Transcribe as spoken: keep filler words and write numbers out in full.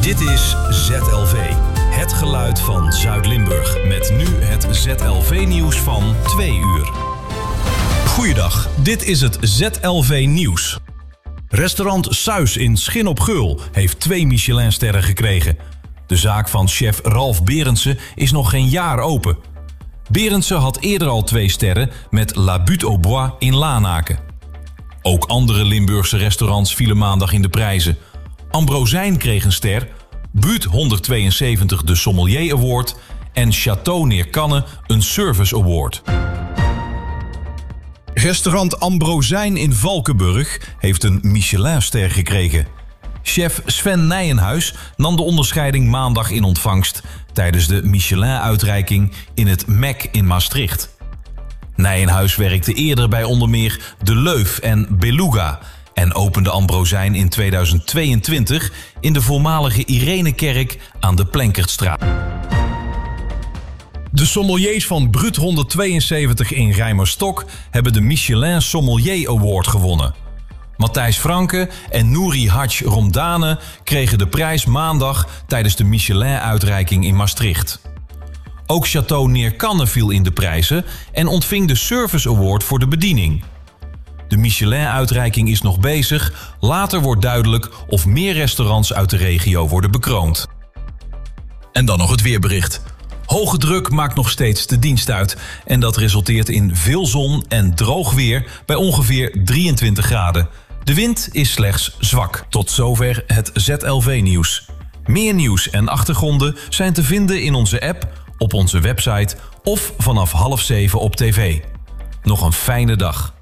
Dit is Z L V, het geluid van Zuid-Limburg. Met nu het Z L V-nieuws van twee uur. Goeiedag, dit is het Z L V-nieuws. Restaurant Suis in Schin op Geul heeft twee Michelinsterren gekregen. De zaak van chef Ralf Berendsen is nog geen jaar open. Berendsen had eerder al twee sterren met La Butte au Bois in Lanaken. Ook andere Limburgse restaurants vielen maandag in de prijzen. Ambrosijn kreeg een ster, Buut honderdtweeënzeventig de Sommelier Award en Château Neerkanne een Service Award. Restaurant Ambrosijn in Valkenburg heeft een Michelinster gekregen. Chef Sven Nijenhuis nam de onderscheiding maandag in ontvangst tijdens de Michelin-uitreiking in het M E C in Maastricht. Nijenhuis werkte eerder bij onder meer De Leuf en Beluga en opende Ambrosijn in tweeduizend tweeëntwintig in de voormalige Irenekerk aan de Plenkertstraat. De sommeliers van Brut honderdtweeënzeventig in Rijmerstok hebben de Michelin Sommelier Award gewonnen. Matthijs Franke en Nouri Hadj Romdane kregen de prijs maandag tijdens de Michelin-uitreiking in Maastricht. Ook Château Neerkanne viel in de prijzen en ontving de Service Award voor de bediening. De Michelin-uitreiking is nog bezig. Later wordt duidelijk of meer restaurants uit de regio worden bekroond. En dan nog het weerbericht. Hoge druk maakt nog steeds de dienst uit. En dat resulteert in veel zon en droog weer bij ongeveer drieëntwintig graden. De wind is slechts zwak. Tot zover het Z L V-nieuws. Meer nieuws en achtergronden zijn te vinden in onze app, op onze website of vanaf half zeven op tv. Nog een fijne dag.